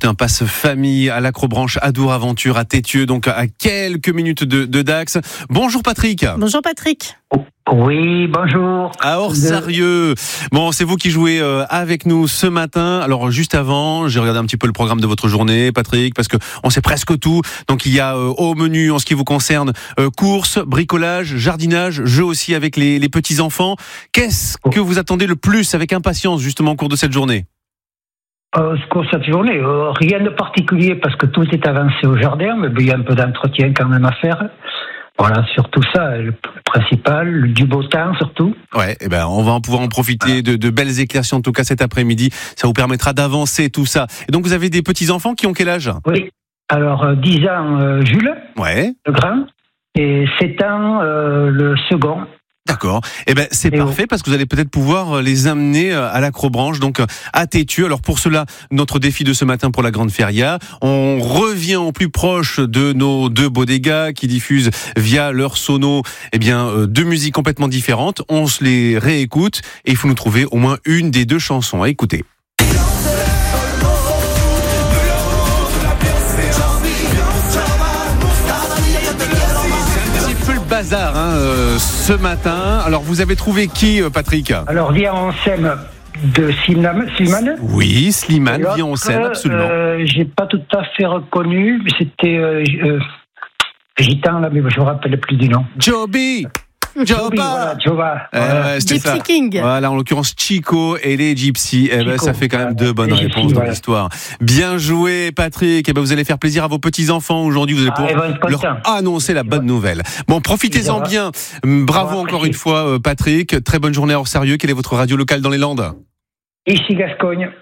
remporter un pass famille à l'Acrobranche Adour Aventure à Tétieux, donc à quelques minutes de Dax. Bonjour Patrick. Bonjour Patrick. Oui, bonjour. À Hors-Sérieux. Bon, c'est vous qui jouez avec nous ce matin. Alors, juste avant, j'ai regardé un petit peu le programme de votre journée, Patrick, parce que on sait presque tout. Donc, il y a au menu, en ce qui vous concerne, courses, bricolage, jardinage, jeux aussi avec les petits-enfants. Qu'est-ce que vous attendez le plus avec impatience, justement, au cours de cette journée ? Cette journée, rien de particulier parce que tout est avancé au jardin, mais il y a un peu d'entretien quand même à faire. Voilà, surtout ça, le principal, du beau temps surtout. Ouais, on va pouvoir en profiter de belles éclaircies en tout cas cet après-midi. Ça vous permettra d'avancer tout ça. Et donc vous avez des petits-enfants qui ont quel âge ? Oui, alors 10 ans Jules, le grand, et 7 ans le second. D'accord. C'est parfait parce que vous allez peut-être pouvoir les amener à l'Acrobranche, donc à Tétieux. Alors pour cela, notre défi de ce matin pour la Grande Feria, on revient au plus proche de nos deux bodegas qui diffusent via leur sono, deux musiques complètement différentes. On se les réécoute et il faut nous trouver au moins une des deux chansons à écouter. Bazar ce matin. Alors vous avez trouvé qui, Patrick ? Alors Viens on s'aime de Slimane. Oui, Slimane, Viens on s'aime, absolument. J'ai pas tout à fait reconnu, mais c'était Gitan là, mais je me rappelle plus du nom. Joby. Joba. Gypsy King. Voilà, en l'occurrence Chico et les Gypsy. Ça fait quand même deux bonnes réponses dans l'histoire. Bien joué, Patrick. Vous allez faire plaisir à vos petits-enfants aujourd'hui. Vous allez pouvoir leur annoncer la bonne nouvelle. Bon, profitez-en bien. Bravo encore une fois, Patrick. Très bonne journée à Hors-Sérieux. Quelle est votre radio locale dans les Landes ? Ici Gascogne.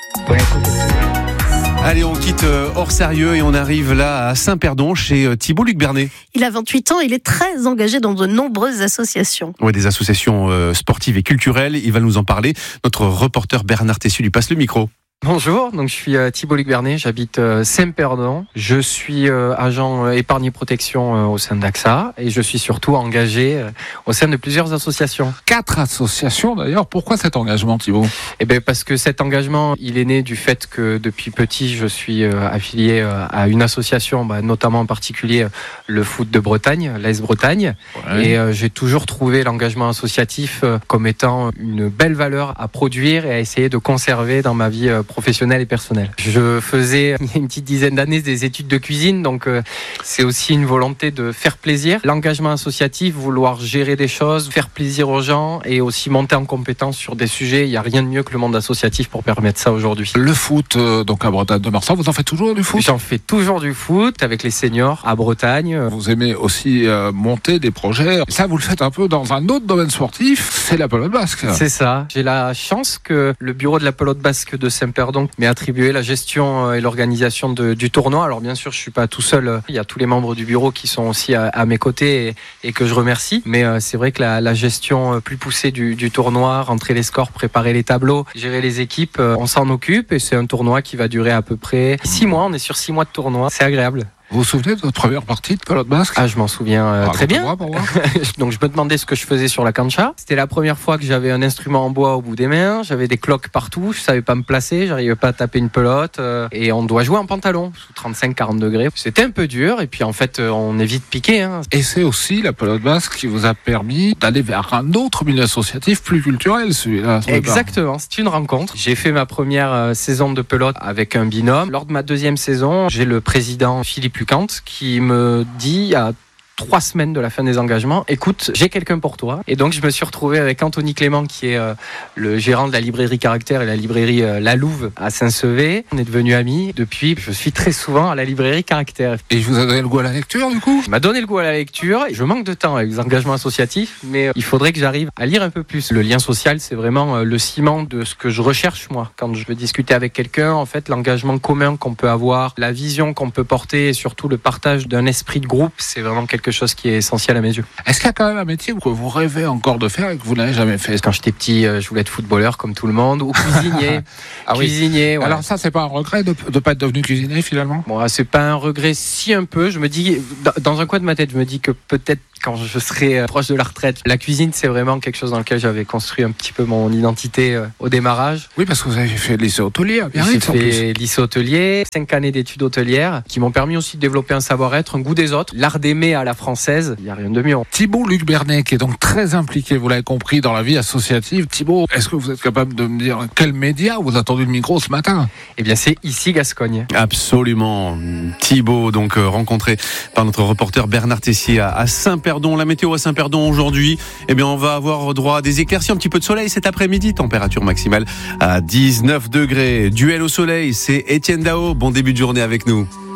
Allez, on quitte Hors-Sérieux et on arrive là à Saint-Perdon chez Thibault Luc Bernet. Il a 28 ans, il est très engagé dans de nombreuses associations. Oui, des associations sportives et culturelles. Il va nous en parler. Notre reporter Bernard Tessu lui passe le micro. Bonjour, donc je suis Thibault Luc Bernet, j'habite Saint-Perdon. Je suis agent épargne et protection au sein d'AXA et je suis surtout engagé au sein de plusieurs associations. 4 associations d'ailleurs. Pourquoi cet engagement, Thibault ? Parce que cet engagement, il est né du fait que depuis petit, je suis affilié à une association, notamment en particulier le foot de Bretagne, l'AS Bretagne. Ouais. Et j'ai toujours trouvé l'engagement associatif comme étant une belle valeur à produire et à essayer de conserver dans ma vie professionnel et personnel. Je faisais il y a une petite dizaine d'années des études de cuisine, donc c'est aussi une volonté de faire plaisir. L'engagement associatif, vouloir gérer des choses, faire plaisir aux gens et aussi monter en compétence sur des sujets. Il n'y a rien de mieux que le monde associatif pour permettre ça aujourd'hui. Le foot, donc à Bretagne de Marsan, vous en faites toujours du foot ? J'en fais toujours du foot avec les seniors à Bretagne. Vous aimez aussi monter des projets. Ça, vous le faites un peu dans un autre domaine sportif, c'est la pelote basque. C'est ça. J'ai la chance que le bureau de la pelote basque de Saint-Perdon m'est attribué la gestion et l'organisation du tournoi. Alors bien sûr, je suis pas tout seul. Il y a tous les membres du bureau qui sont aussi à mes côtés et que je remercie. Mais c'est vrai que la gestion plus poussée du tournoi, rentrer les scores, préparer les tableaux, gérer les équipes, on s'en occupe et c'est un tournoi qui va durer à peu près 6 mois. On est sur 6 mois de tournoi. C'est agréable. Vous vous souvenez de votre première partie de pelote basque ? Je m'en souviens très bien. Donc je me demandais ce que je faisais sur la cancha. C'était la première fois que j'avais un instrument en bois au bout des mains. J'avais des cloques partout. Je savais pas me placer. J'arrivais pas à taper une pelote. Et on doit jouer en pantalon sous 35-40 degrés. C'était un peu dur. Et puis en fait, on est vite piqué. Et c'est aussi la pelote basque qui vous a permis d'aller vers un autre milieu associatif plus culturel, celui-là. Exactement. C'est une rencontre. J'ai fait ma première saison de pelote avec un binôme. Lors de ma deuxième saison, j'ai le président Philippe Lucante qui me dit à 3 semaines de la fin des engagements, écoute, j'ai quelqu'un pour toi. Et donc je me suis retrouvé avec Anthony Clément qui est le gérant de la librairie Caractère et la librairie La Louve à Saint-Sevé. On est devenus amis. Depuis, je suis très souvent à la librairie Caractère. Et je vous ai donné le goût à la lecture du coup ? Il m'a donné le goût à la lecture. Je manque de temps avec les engagements associatifs, mais il faudrait que j'arrive à lire un peu plus. Le lien social, c'est vraiment le ciment de ce que je recherche moi. Quand je veux discuter avec quelqu'un, en fait, l'engagement commun qu'on peut avoir, la vision qu'on peut porter et surtout le partage d'un esprit de groupe, c'est vraiment quelque chose qui est essentiel à mes yeux. Est-ce qu'il y a quand même un métier que vous rêvez encore de faire et que vous n'avez jamais fait ? Quand j'étais petit, je voulais être footballeur comme tout le monde ou cuisinier. Cuisinier. Ouais. Alors ça, c'est pas un regret de ne pas être devenu cuisinier finalement ? Bon, c'est pas un regret, si un peu. Je me dis, dans un coin de ma tête, je me dis que peut-être quand je serai proche de la retraite. La cuisine, c'est vraiment quelque chose dans lequel j'avais construit un petit peu mon identité au démarrage. Oui, parce que vous avez fait le lycée hôtelier. J'ai fait lycée hôtelier, 5 années d'études hôtelières qui m'ont permis aussi de développer un savoir-être, un goût des autres, l'art d'aimer à la française. Il n'y a rien de mieux. Thibaut Luc Bernet, qui est donc très impliqué, vous l'avez compris, dans la vie associative. Thibaut, est-ce que vous êtes capable de me dire quel média vous a tendu le micro ce matin ? Eh bien, c'est ici Gascogne. Absolument. Thibaut, donc rencontré par notre reporter Bernard Tessier à Saint-Perdon. La météo à Saint-Perdon aujourd'hui, eh bien, on va avoir droit à des éclaircies, un petit peu de soleil cet après-midi. Température maximale à 19 degrés. Duel au soleil, c'est Étienne Dao. Bon début de journée avec nous.